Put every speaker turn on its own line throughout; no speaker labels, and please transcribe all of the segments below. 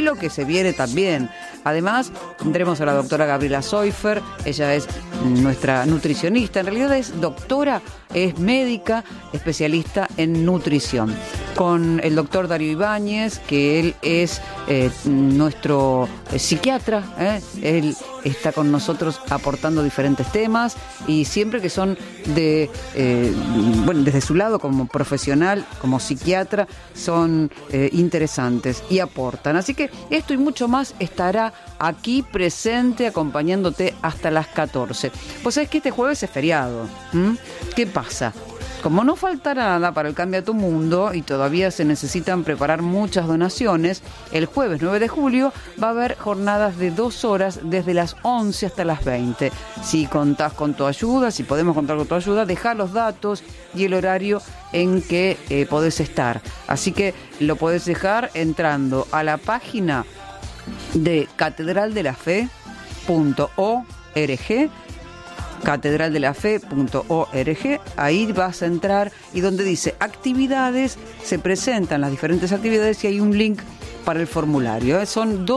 lo que se viene también. Además, tendremos a la doctora Gabriela Soifer, ella es nuestra nutricionista, en realidad es doctora, es médica, especialista en nutrición. Con el doctor Darío Ibáñez, que él es nuestro psiquiatra, él está con nosotros aportando diferentes temas y siempre que son desde su lado como profesional, como psiquiatra, son interesantes y aportan. Así que esto y mucho más estará aquí presente acompañándote hasta las 14. Pues sabés que este jueves es feriado. ¿Qué pasa? Como no falta nada para el Cambia tu Mundo y todavía se necesitan preparar muchas donaciones, el jueves 9 de julio va a haber jornadas de 2 horas desde las 11 hasta las 20. Si contás con tu ayuda, si podemos contar con tu ayuda, dejá los datos y el horario en que podés estar. Así que lo podés dejar entrando a la página de catedraldelafe.org, catedraldelafe.org, ahí vas a entrar y donde dice actividades, se presentan las diferentes actividades y hay un link para el formulario. Son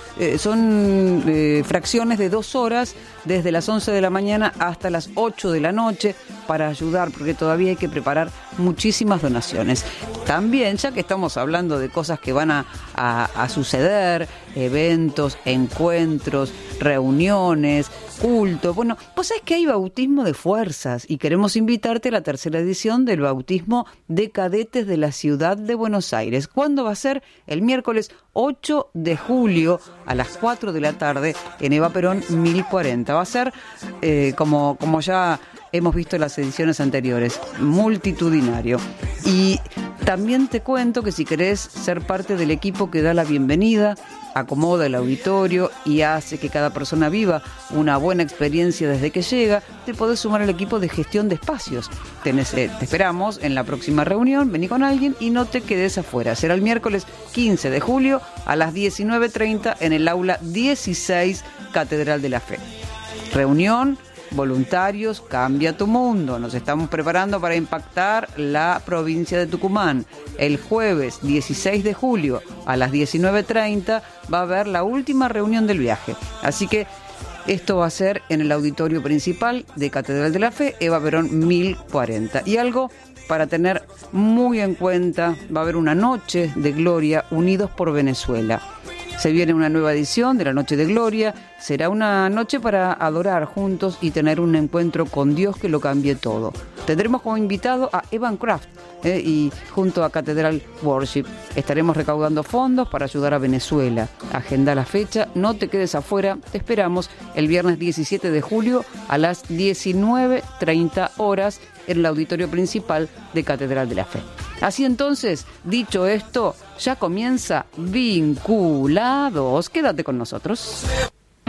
fracciones de 2 horas desde las 11 de la mañana hasta las 8 de la noche para ayudar, porque todavía hay que preparar muchísimas donaciones. También, ya que estamos hablando de cosas que van a suceder, eventos, encuentros, reuniones, culto. Bueno, pues sabés que hay bautismo de fuerzas y queremos invitarte a la 3ª edición del bautismo de cadetes de la ciudad de Buenos Aires. ¿Cuándo va a ser? El miércoles 8 de julio a las 4 de la tarde en Eva Perón 1040. Va a ser, como ya hemos visto en las ediciones anteriores, multitudinario. Y también te cuento que si querés ser parte del equipo que da la bienvenida, acomoda el auditorio y hace que cada persona viva una buena experiencia desde que llega, te podés sumar al equipo de gestión de espacios. Te esperamos en la próxima reunión, vení con alguien y no te quedes afuera. Será el miércoles 15 de julio a las 19:30 en el aula 16 Catedral de la Fe. Reunión, voluntarios, Cambia tu Mundo. Nos estamos preparando para impactar la provincia de Tucumán. El jueves 16 de julio a las 19:30 va a haber la última reunión del viaje. Así que esto va a ser en el auditorio principal de Catedral de la Fe, Eva Perón 1040. Y algo para tener muy en cuenta, va a haber una noche de gloria Unidos por Venezuela. Se viene una nueva edición de la Noche de Gloria. Será una noche para adorar juntos y tener un encuentro con Dios que lo cambie todo. Tendremos como invitado a Evan Kraft y junto a Catedral Worship estaremos recaudando fondos para ayudar a Venezuela. Agenda la fecha, no te quedes afuera. Te esperamos el viernes 17 de julio a las 19:30 horas en el auditorio principal de Catedral de la Fe. Así entonces, dicho esto, ya comienza Vinculados. Quédate con nosotros.